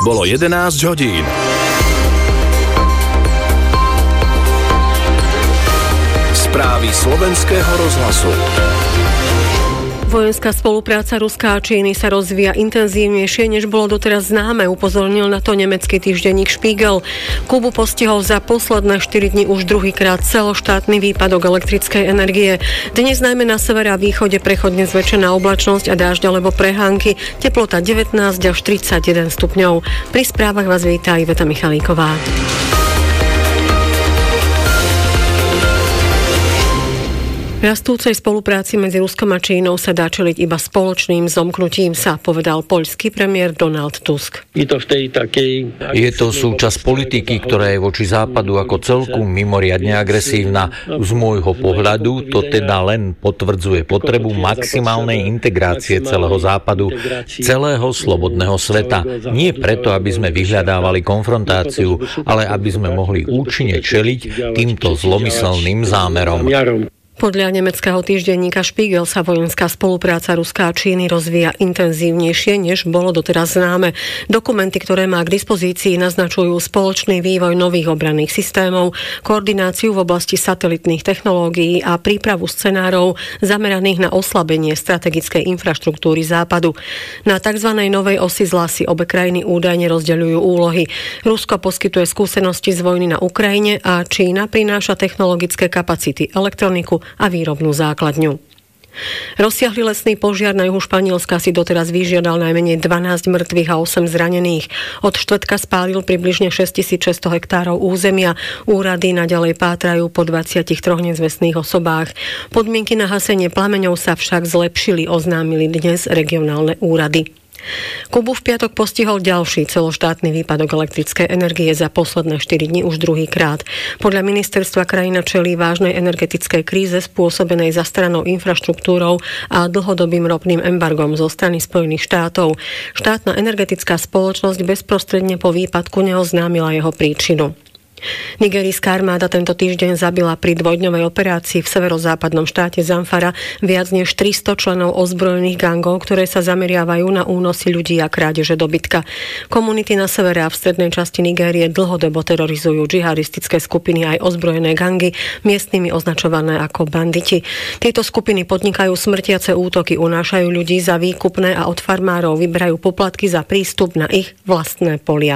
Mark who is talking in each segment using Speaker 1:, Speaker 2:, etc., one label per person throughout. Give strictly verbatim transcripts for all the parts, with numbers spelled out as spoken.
Speaker 1: Bolo jedenásť hodín. Správy slovenského rozhlasu.
Speaker 2: Vojenská spolupráca Ruska a Číny sa rozvíja intenzívnejšie, než bolo doteraz známe, upozornil na to nemecký týždenník Spiegel. Kubu postihol za posledné štyri dni už druhýkrát celoštátny výpadok elektrickej energie. Dnes najmä na severe a východe prechodne zväčšená oblačnosť a dážď alebo prehánky, teplota devätnásť až tridsaťjeden stupňov. Pri správach vás víta Iveta Michalíková. Rastúcej spolupráci medzi Ruskom a Čínou sa dá čeliť iba spoločným zomknutím sa, povedal poľský premiér Donald Tusk.
Speaker 3: Je to v tej takej...
Speaker 4: Je to súčasť politiky, ktorá je voči Západu ako celku mimoriadne agresívna. Z môjho pohľadu to teda len potvrdzuje potrebu maximálnej integrácie celého Západu, celého slobodného sveta. Nie preto, aby sme vyhľadávali konfrontáciu, ale aby sme mohli účinne čeliť týmto zlomyselným zámerom.
Speaker 2: Podľa nemeckého týždenníka Spiegel sa vojenská spolupráca Ruska a Číny rozvíja intenzívnejšie, než bolo doteraz známe. Dokumenty, ktoré má k dispozícii, naznačujú spoločný vývoj nových obranných systémov, koordináciu v oblasti satelitných technológií a prípravu scenárov zameraných na oslabenie strategickej infraštruktúry Západu. Na tzv. Novej osi zla si obe krajiny údajne rozdeľujú úlohy. Rusko poskytuje skúsenosti z vojny na Ukrajine a Čína prináša technologické kapacity, elektroniku a výrobnú základňu. Rozsiahly lesný požiar na juhu Španielska si doteraz vyžiadal najmenej dvanásť mŕtvych a osem zranených. Od štvrtka spálil približne šesťtisícšesťsto hektárov územia. Úrady naďalej pátrajú po dvadsiatich troch nezvestných osobách. Podmienky na hasenie plameňov sa však zlepšili, oznámili dnes regionálne úrady. Kubu v piatok postihol ďalší celoštátny výpadok elektrickej energie za posledné štyri dni už druhýkrát. Podľa ministerstva krajina čelí vážnej energetickej kríze spôsobenej zastaranou infraštruktúrou a dlhodobým ropným embargom zo strany Spojených štátov. Štátna energetická spoločnosť bezprostredne po výpadku neoznámila jeho príčinu. Nigerijská armáda tento týždeň zabila pri dvojdňovej operácii v severozápadnom štáte Zamfara viac než tristo členov ozbrojených gangov, ktoré sa zameriavajú na únosy ľudí a krádeže dobytka. Komunity na severe a v strednej časti Nigérie dlhodobo terorizujú džihadistické skupiny aj ozbrojené gangy, miestnymi označované ako banditi. Tieto skupiny podnikajú smrtiace útoky, unášajú ľudí za výkupné a od farmárov vyberajú poplatky za prístup na ich vlastné polia.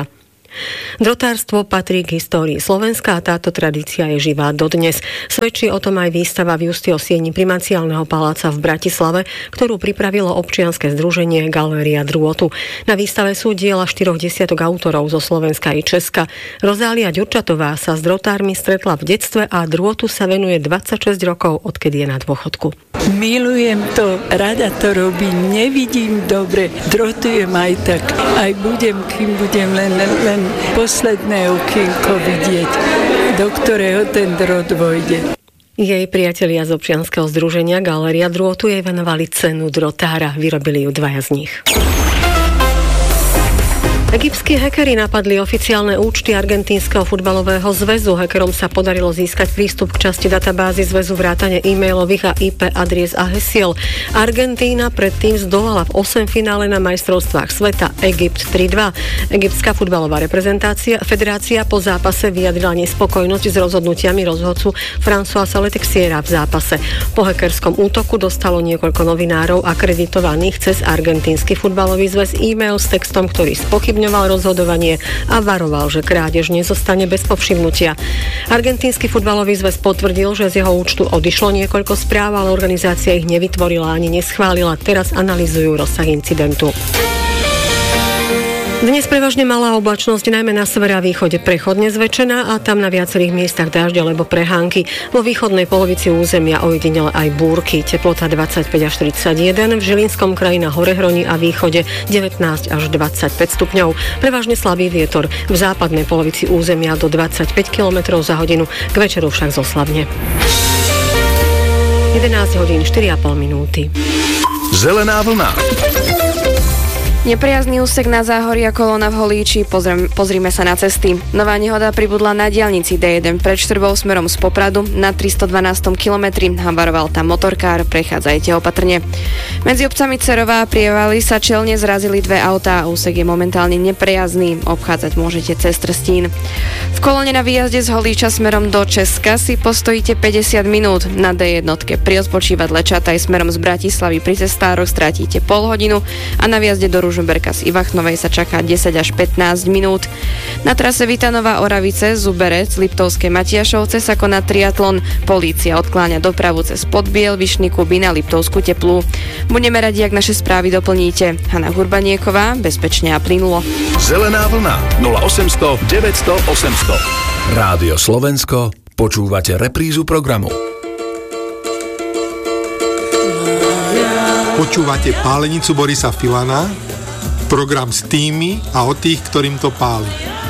Speaker 2: Drotárstvo patrí k histórii Slovenska a táto tradícia je živá dodnes. Svedčí o tom aj výstava v Justio sieni Primaciálneho paláca v Bratislave, ktorú pripravilo občianske združenie Galéria Drôtu. Na výstave sú diela štyroch desiatok autorov zo Slovenska i Česka. Rozália Ďurčatová sa s drotármi stretla v detstve a drôtu sa venuje dvadsaťšesť rokov, odkedy je na dôchodku.
Speaker 5: Milujem to, rada to robím, nevidím dobre, drotujem aj tak, aj budem, kým budem len, len posledné okienko vidieť, do ktorého ten drôt vojde.
Speaker 2: Jej priatelia z občianskeho združenia Galéria Drôtu jej venovali cenu drotára, vyrobili ju dvaja z nich. Egyptskí hackeri napadli oficiálne účty Argentínskeho futbalového zväzu. Hackerom sa podarilo získať prístup k časti databázy zväzu vrátane e-mailových a í pé adries a hesiel. Argentína predtým zdolala v osem finále na majstrovstvách sveta Egypt tri dva. Egyptská futbalová reprezentácia federácia po zápase vyjadrila nespokojnosť s rozhodnutiami rozhodcu Françoisa Letexiera v zápase. Po hackerskom útoku dostalo niekoľko novinárov akreditovaných cez Argentínsky futbalový zväz e-mail s textom, ktorý spochybňoval rozhodovanie a varoval, že krádež nezostane bez povšimnutia. Argentínsky futbalový zväz potvrdil, že z jeho účtu odišlo niekoľko správ, ale organizácia ich nevytvorila ani neschválila. Teraz analyzujú rozsah incidentu. Dnes prevažne malá oblačnosť, najmä na severe a východe prechodne zväčšená a tam na viacerých miestach dážď alebo prehánky. Vo východnej polovici územia ojedinele aj búrky. Teplota dvadsaťpäť až tridsaťjeden, v Žilinskom kraji na Horehroní a východe devätnásť až dvadsaťpäť stupňov. Prevažne slabý vietor, v západnej polovici územia do dvadsaťpäť kilometrov za hodinu, k večeru však zoslavne. jedenásť hodín štyri a pol minúty.
Speaker 1: Zelená vlna.
Speaker 3: Nepriazný úsek na Záhorí a kolóna v Holíči. Pozrime, pozrime sa na cesty. Nová nehoda pribudla na diaľnici dé jeden pred Štrbou smerom z Popradu na tristodvanástom kilometri. Havaroval tam motorkár, prechádzajte opatrne. Medzi obcami Cerová a Prievali sa čelne zrazili dve autá a úsek je momentálne nepriazný. Obchádzať môžete cez Trstín. V kolóne na výjazde z Holíča smerom do Česka si postojíte päťdesiat minút. Na dé jednotke pri odpočívadle Čataj smerom z Bratislavy pri cestároch stratíte pol hodinu a na výjazde do Ružomberka z Ivachnovej sa čaká desať až pätnásť minút. Na trase Vitanova Oravice, Zuberec, Liptovské Matiašovce sa koná triatlon. Polícia odkláňa dopravu cez Podbiel, Vyšný Kubín a Liptovskú Teplú. Budeme radi, ak naše správy doplníte. Hana Hurbanieková, bezpečne a plynulo.
Speaker 1: Zelená vlna nula osemsto deväťsto osemsto. Rádio Slovensko, počúvate reprízu programu.
Speaker 6: Počúvate Pálenicu Borisa Filana, program s tými a o tých, ktorým to páli.